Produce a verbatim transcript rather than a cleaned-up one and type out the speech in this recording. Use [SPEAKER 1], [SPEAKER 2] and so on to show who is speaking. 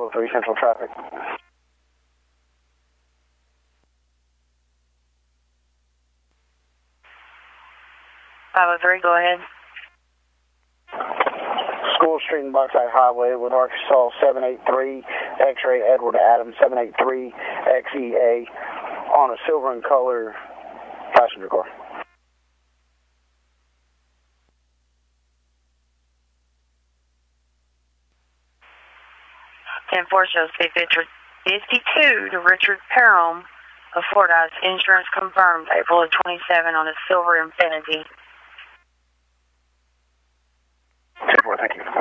[SPEAKER 1] oh three Central traffic.
[SPEAKER 2] five oh three, go ahead.
[SPEAKER 1] School Street and Buckside Highway with Arkansas seven eight three, X-ray Edward Adams seven eight three X E A on a silver and color passenger car.
[SPEAKER 2] ten four shows fifty-two to Richard Parham of Fordyce. Insurance confirmed April of twenty-seven on a silver Infiniti.
[SPEAKER 1] ten four, thank you.